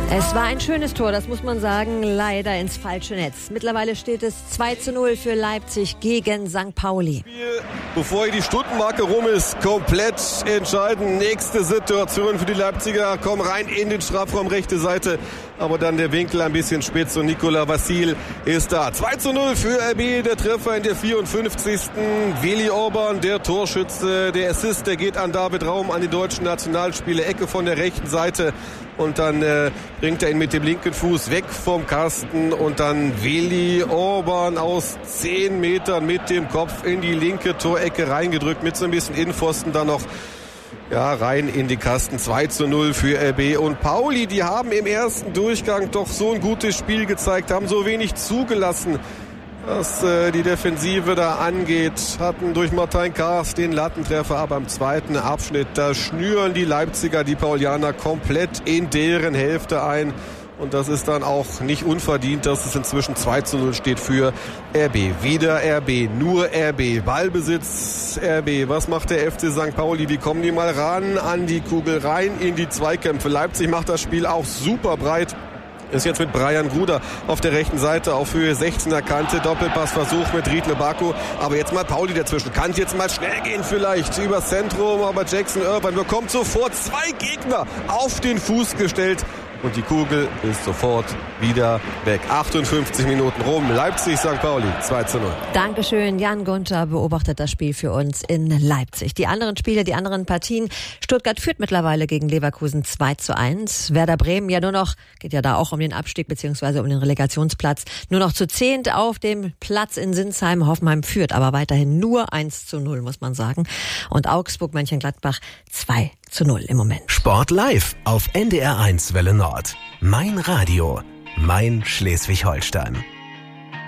Es war ein schönes Tor, das muss man sagen, leider ins falsche Netz. Mittlerweile steht es 2:0 für Leipzig gegen St. Pauli. Bevor hier die Stundenmarke rum ist, komplett entscheidend. Nächste Situation für die Leipziger, kommen rein in den Strafraum, rechte Seite. Aber dann der Winkel ein bisschen spitz und Nikola Vassil ist da. 2:0 für RB, der Treffer in der 54. Veli Orban, der Torschütze, der Assist, der geht an David Raum, an die deutschen Nationalspieler. Ecke von der rechten Seite. Und dann bringt er ihn mit dem linken Fuß weg vom Kasten. Und dann Veli Orban aus 10 Metern mit dem Kopf in die linke Torecke reingedrückt. Mit so ein bisschen Innenpfosten dann noch rein in die Kasten. 2:0 für RB. Und Pauli, die haben im ersten Durchgang doch so ein gutes Spiel gezeigt, haben so wenig zugelassen, was die Defensive da angeht. Hatten durch Martin Kaas den Lattentreffer, aber im zweiten Abschnitt, da schnüren die Leipziger, die Paulianer, komplett in deren Hälfte ein. Und das ist dann auch nicht unverdient, dass es inzwischen 2:0 steht für RB. Wieder RB, nur RB. Ballbesitz RB. Was macht der FC St. Pauli? Wie kommen die mal ran an die Kugel, rein in die Zweikämpfe? Leipzig macht das Spiel auch super breit. Ist jetzt mit Brian Gruder auf der rechten Seite auf Höhe 16er Kante. Doppelpassversuch mit Riedle Baku. Aber jetzt mal Pauli dazwischen. Kann jetzt mal schnell gehen vielleicht übers Zentrum. Aber Jackson Irvine bekommt sofort 2 Gegner auf den Fuß gestellt. Und die Kugel ist sofort wieder weg. 58 Minuten rum. Leipzig, St. Pauli, 2:0. Dankeschön. Jan Gunther beobachtet das Spiel für uns in Leipzig. Die anderen Spiele, die anderen Partien. Stuttgart führt mittlerweile gegen Leverkusen 2:1. Werder Bremen geht ja da auch um den Abstieg bzw. um den Relegationsplatz. Nur noch zu 10 auf dem Platz in Sinsheim. Hoffenheim führt aber weiterhin nur 1:0, muss man sagen. Und Augsburg, Mönchengladbach 2:0 im Moment. Sport live auf NDR1 Welle Nord. Mein Radio, mein Schleswig-Holstein.